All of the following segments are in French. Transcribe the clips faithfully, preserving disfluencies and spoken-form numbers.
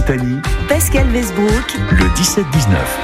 Occitanie, Pascal Westbrook, le dix-sept dix-neuf.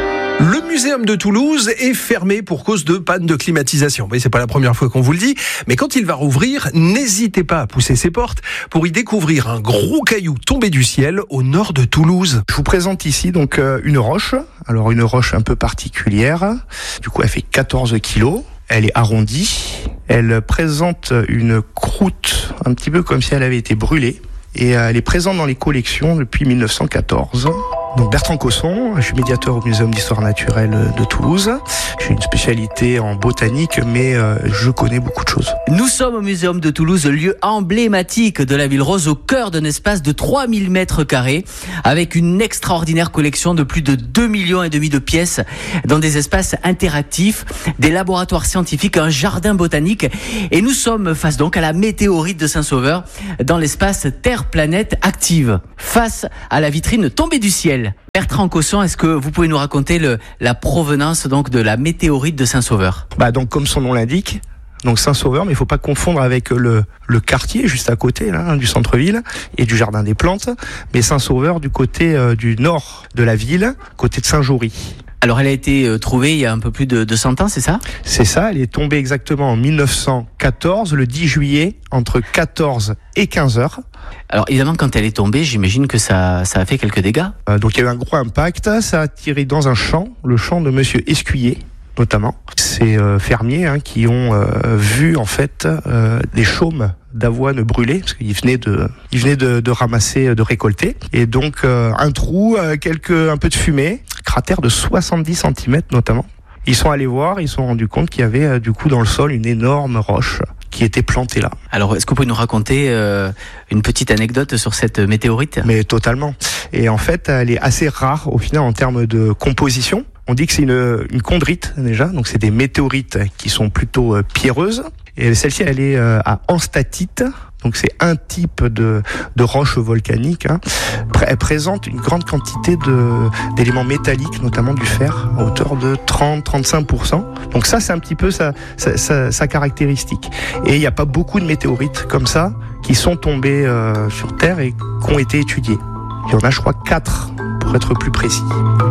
Le Muséum de Toulouse est fermé pour cause de panne de climatisation. Oui, c'est pas la première fois qu'on vous le dit, mais quand il va rouvrir, n'hésitez pas à pousser ses portes pour y découvrir un gros caillou tombé du ciel au nord de Toulouse. Je vous présente ici donc euh, une roche. Alors une roche un peu particulière. Du coup, elle fait quatorze kilos. Elle est arrondie. Elle présente une croûte un petit peu comme si elle avait été brûlée. Et elle est présente dans les collections depuis mille neuf cent quatorze. Donc Bertrand Cosson, je suis médiateur au Muséum d'Histoire Naturelle de Toulouse. J'ai une spécialité en botanique, mais euh, je connais beaucoup de choses. Nous sommes au Muséum de Toulouse, lieu emblématique de la ville rose, au cœur d'un espace de trois mille mètres carrés, avec une extraordinaire collection de plus de deux millions et demi de pièces dans des espaces interactifs, des laboratoires scientifiques, un jardin botanique. Et nous sommes face donc à la météorite de Saint-Sauveur, dans l'espace Terre-Planète Active, face à la vitrine tombée du ciel. Bertrand Cosson, est-ce que vous pouvez nous raconter le, la provenance donc de la météorite de Saint-Sauveur ? Bah donc comme son nom l'indique, donc Saint-Sauveur, mais il faut pas confondre avec le, le quartier juste à côté là, hein, du centre-ville et du jardin des plantes, mais Saint-Sauveur du côté euh, du nord de la ville, côté de Saint-Jory. Alors elle a été euh, trouvée il y a un peu plus de, de cent ans, c'est ça ? C'est ça, elle est tombée exactement en mille neuf cent quatorze, le dix juillet, entre quatorze et quinze heures. Alors évidemment, quand elle est tombée, j'imagine que ça, ça a fait quelques dégâts. Euh, donc il y a eu un gros impact, ça a tiré dans un champ, le champ de Monsieur Escuyer notamment. Ces euh, fermiers hein, qui ont euh, vu en fait euh, des chaumes d'avoine brûlées, parce qu'ils venaient de, ils venaient de, de ramasser, de récolter, et donc euh, un trou, euh, quelques, un peu de fumée, cratère de soixante-dix centimètres notamment. Ils sont allés voir, ils se sont rendus compte qu'il y avait euh, du coup dans le sol une énorme roche qui était plantée là. Alors, est-ce que vous pouvez nous raconter euh, une petite anecdote sur cette météorite ? Mais totalement. Et en fait, elle est assez rare au final en termes de composition. On dit que c'est une, une chondrite déjà, donc c'est des météorites qui sont plutôt euh, pierreuses. Et celle-ci, elle est euh, à enstatite. Donc c'est un type de, de roche volcanique. Hein. Elle présente une grande quantité de, d'éléments métalliques, notamment du fer, à hauteur de trente à trente-cinq pour cent. Donc ça, c'est un petit peu sa, sa, sa, sa caractéristique. Et il n'y a pas beaucoup de météorites comme ça qui sont tombées euh, sur Terre et qui ont été étudiées. Il y en a, je crois, quatre, pour être plus précis.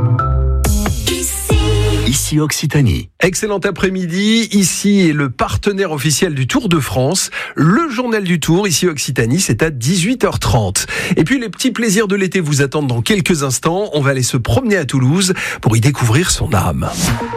Ici Occitanie. Excellent après-midi, ici est le partenaire officiel du Tour de France, le journal du Tour, ici Occitanie, c'est à dix-huit heures trente. Et puis les petits plaisirs de l'été vous attendent dans quelques instants, on va aller se promener à Toulouse pour y découvrir son âme.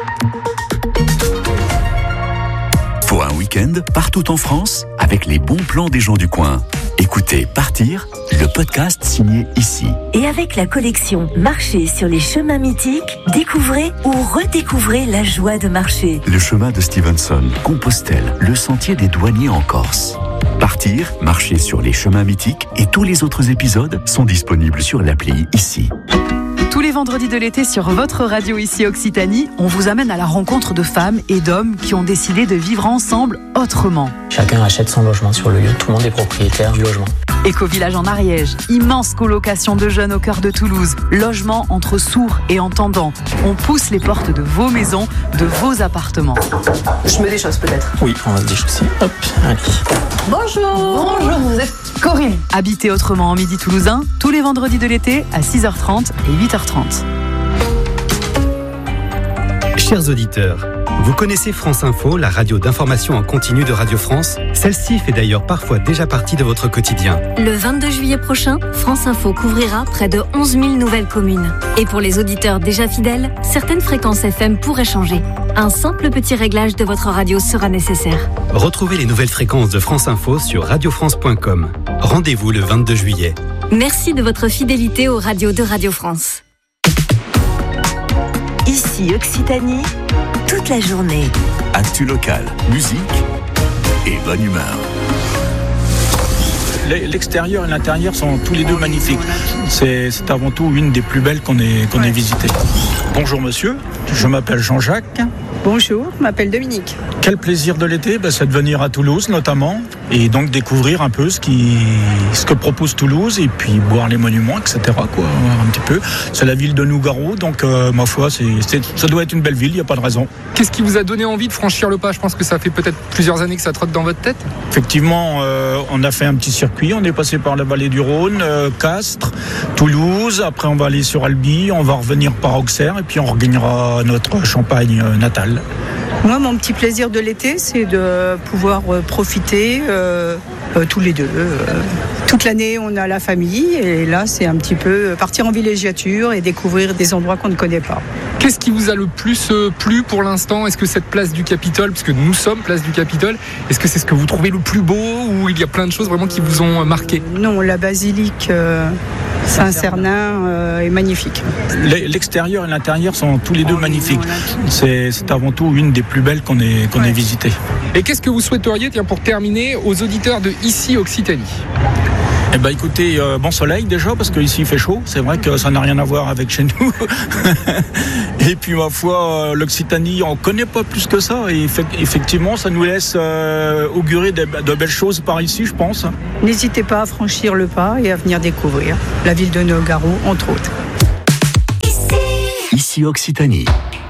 Pour un week-end, partout en France, avec les bons plans des gens du coin. Écoutez Partir, le podcast signé ici. et avec la collection Marcher sur les chemins mythiques, découvrez ou redécouvrez la joie de marcher. Le chemin de Stevenson, Compostelle, le sentier des douaniers en Corse. Partir, marcher sur les chemins mythiques et tous les autres épisodes sont disponibles sur l'appli ici. Tous les vendredis de l'été sur votre radio ici Occitanie, on vous amène à la rencontre de femmes et d'hommes qui ont décidé de vivre ensemble autrement. Chacun achète son logement sur le lieu, tout le monde est propriétaire du logement. Éco-village en Ariège, immense colocation de jeunes au cœur de Toulouse, logement entre sourds et entendants. On pousse les portes de vos maisons, de vos appartements. Je me déchausse peut-être. Oui, on va se déchausser. Hop, allez. Bonjour. Bonjour, vous êtes Corinne. Habitez autrement en Midi toulousain, tous les vendredis de l'été à six heures trente et huit heures trente. Chers auditeurs, vous connaissez France Info, la radio d'information en continu de Radio France ? Celle-ci fait d'ailleurs parfois déjà partie de votre quotidien. Le vingt-deux juillet prochain, France Info couvrira près de onze mille nouvelles communes. Et pour les auditeurs déjà fidèles, certaines fréquences F M pourraient changer. Un simple petit réglage de votre radio sera nécessaire. Retrouvez les nouvelles fréquences de France Info sur radio france point com. Rendez-vous le vingt-deux juillet. Merci de votre fidélité aux radios de Radio France. Ici Occitanie, toute la journée. Actu locale, musique et bonne humeur. L'extérieur et l'intérieur sont tous les deux magnifiques. C'est, c'est avant tout une des plus belles qu'on ait, qu'on ait visitées. Bonjour monsieur, je m'appelle Jean-Jacques. Bonjour, je m'appelle Dominique. Quel plaisir de l'été, ben, c'est de venir à Toulouse notamment. et donc découvrir un peu ce, qui, ce que propose Toulouse et puis voir les monuments, et cetera. Quoi, un petit peu. C'est la ville de Nougaro, donc euh, ma foi, c'est, c'est, ça doit être une belle ville, il n'y a pas de raison. Qu'est-ce qui vous a donné envie de franchir le pas ? Je pense que ça fait peut-être plusieurs années que ça trotte dans votre tête. Effectivement, euh, on a fait un petit circuit, on est passé par la vallée du Rhône, euh, Castres, Toulouse, après on va aller sur Albi, on va revenir par Auxerre et puis on regagnera notre Champagne euh, natale. Moi, mon petit plaisir de l'été, c'est de pouvoir euh, profiter euh, euh, tous les deux. Euh, toute l'année, on a la famille et là, c'est un petit peu partir en villégiature et découvrir des endroits qu'on ne connaît pas. Qu'est-ce qui vous a le plus euh, plu pour l'instant ? Est-ce que cette place du Capitole, puisque nous sommes place du Capitole, est-ce que c'est ce que vous trouvez le plus beau ou il y a plein de choses vraiment qui vous ont marqué ? Non, la basilique euh, Saint-Cernin euh, est magnifique. L'extérieur et l'intérieur sont tous les deux magnifiques. C'est, c'est avant tout une des plus belles qu'on ait, qu'on Ouais. ait visitées. Et qu'est-ce que vous souhaiteriez, tiens, pour terminer, aux auditeurs de Ici Occitanie ? Eh ben écoutez, euh, bon soleil déjà, parce qu'ici il fait chaud. C'est vrai que ça n'a rien à voir avec chez nous. Et puis ma foi, euh, l'Occitanie, on ne connaît pas plus que ça. Et effect- effectivement, ça nous laisse euh, augurer de, de belles choses par ici, je pense. N'hésitez pas à franchir le pas et à venir découvrir la ville de Nougaro, entre autres. Ici Occitanie.